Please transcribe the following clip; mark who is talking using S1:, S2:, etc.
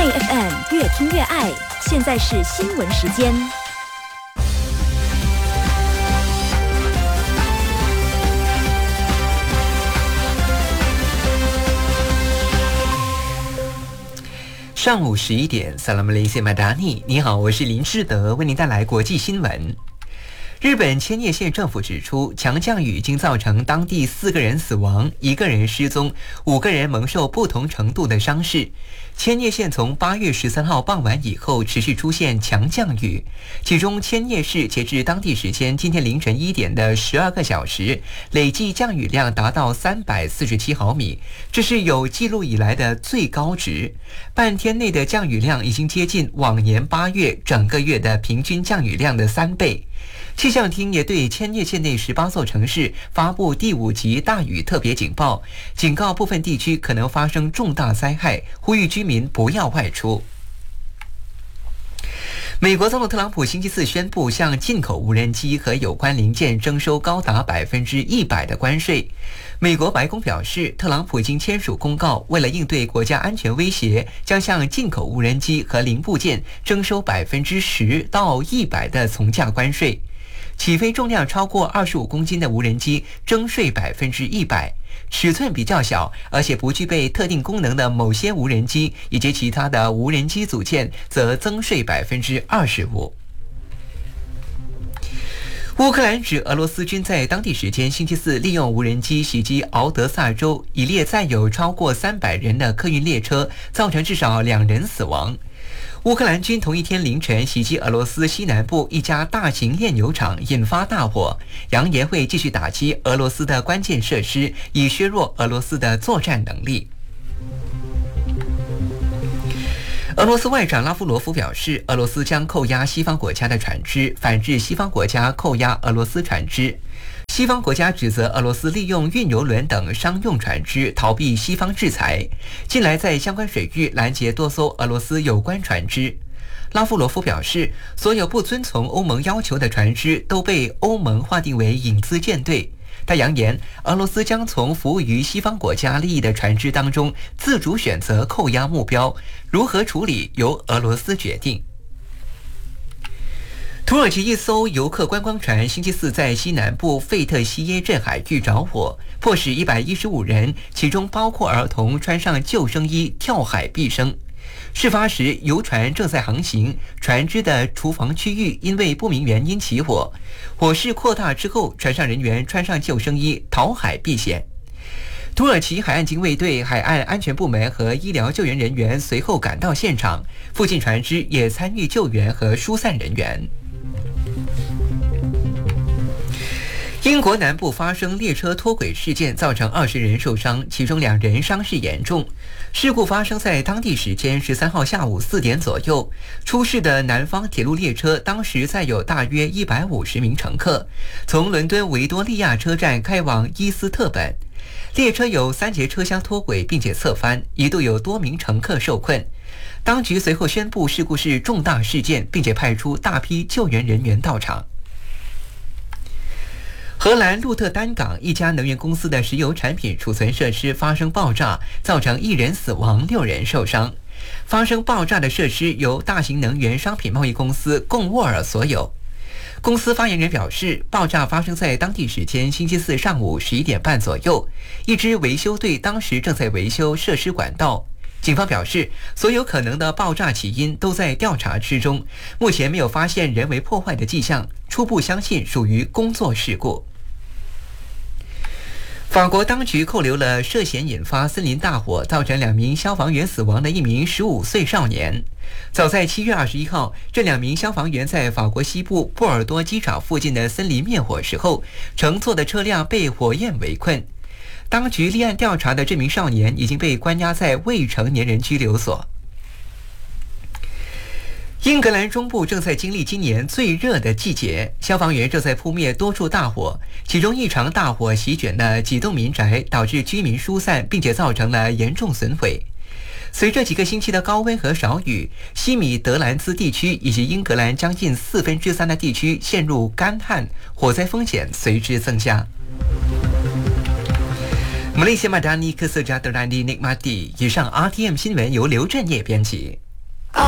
S1: My FM 越听越爱，现在是新闻时间。
S2: 上午11点 Salam Malaysia Madani， 你好，我是林志德，为您带来国际新闻。日本千叶县政府指出，强降雨已经造成当地4个人死亡，1个人失踪，5个人蒙受不同程度的伤势。千叶县从8月13号傍晚以后持续出现强降雨，其中千叶市截至当地时间今天凌晨1点的12个小时，累计降雨量达到347毫米，这是有记录以来的最高值。半天内的降雨量已经接近往年8月整个月的平均降雨量的3倍。气象厅也对千叶县内18座城市发布第5级大雨特别警报，警告部分地区可能发生重大灾害，呼吁居民不要外出。美国总统特朗普星期四宣布向进口无人机和有关零件征收高达100%的关税。美国白宫表示，特朗普已经签署公告，为了应对国家安全威胁，将向进口无人机和零部件征收10%到100%的从价关税。起飞重量超过25公斤的无人机征税100%，尺寸比较小而且不具备特定功能的某些无人机以及其他的无人机组件则增税25%。乌克兰指俄罗斯军在当地时间星期四利用无人机袭击敖德萨州一列载有超过300人的客运列车，造成至少2人死亡。乌克兰军同一天凌晨袭击俄罗斯西南部一家大型炼油厂，引发大火，扬言会继续打击俄罗斯的关键设施，以削弱俄罗斯的作战能力。俄罗斯外长拉夫罗夫表示，俄罗斯将扣押西方国家的船只，反制西方国家扣押俄罗斯船只。西方国家指责俄罗斯利用运油轮等商用船只逃避西方制裁，近来在相关水域拦截多艘俄罗斯有关船只。拉夫罗夫表示，所有不遵从欧盟要求的船只都被欧盟划定为影子舰队。他扬言，俄罗斯将从服务于西方国家利益的船只当中自主选择扣押目标，如何处理由俄罗斯决定。土耳其一艘游客观光船星期四在西南部费特西耶镇海域着火，迫使115人，其中包括儿童，穿上救生衣跳海避生。事发时，游船正在航行，船只的厨房区域因为不明原因起火，火势扩大之后，船上人员穿上救生衣逃海避险。土耳其海岸警卫队、海岸安全部门和医疗救援人员随后赶到现场，附近船只也参与救援和疏散人员。英国南部发生列车脱轨事件，造成20人受伤，其中2人伤势严重。事故发生在当地时间13号下午4点左右。出事的南方铁路列车当时载有大约150名乘客，从伦敦维多利亚车站开往伊斯特本。列车有3节车厢脱轨并且侧翻，一度有多名乘客受困。当局随后宣布事故是重大事件，并且派出大批救援人员到场。荷兰鹿特丹港一家能源公司的石油产品储存设施发生爆炸，造成1人死亡，6人受伤。发生爆炸的设施由大型能源商品贸易公司贡沃尔所有。公司发言人表示，爆炸发生在当地时间星期四上午11点半左右，一支维修队当时正在维修设施管道。警方表示，所有可能的爆炸起因都在调查之中，目前没有发现人为破坏的迹象，初步相信属于工作事故。法国当局扣留了涉嫌引发森林大火造成2名消防员死亡的一名15岁少年。早在7月21号，这2名消防员在法国西部波尔多机场附近的森林灭火时候，乘坐的车辆被火焰围困。当局立案调查的这名少年已经被关押在未成年人拘留所。英格兰中部正在经历今年最热的季节，消防员正在扑灭多处大火，其中一场大火席卷了几栋民宅，导致居民疏散，并且造成了严重损毁。随着几个星期的高温和少雨，西米德兰兹地区以及英格兰将近3/4的地区陷入干旱，火灾风险随之增加。Malaysia Madani Kesejahtera Nikmati， 以上 RTM 新闻由刘振业编辑。